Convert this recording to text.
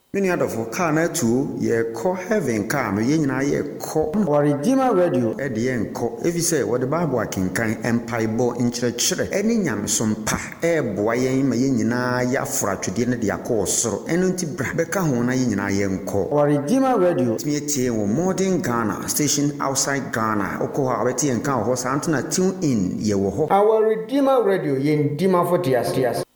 Many other for car na too, ye call heaven car, no yen I ye call or Redeemer Radio at the end call. If you say what the Bible can kind empire bo in church, any yam some pa, boy, my yena ya fractured in the course, so enunti Becca Hona yen I am call or Redeemer Radio. Me a tea or modern Ghana station outside Ghana, Okoha, Betty and Cow horse Antona tune in ye wo. Our Redeemer Radio yen Dima for Tias.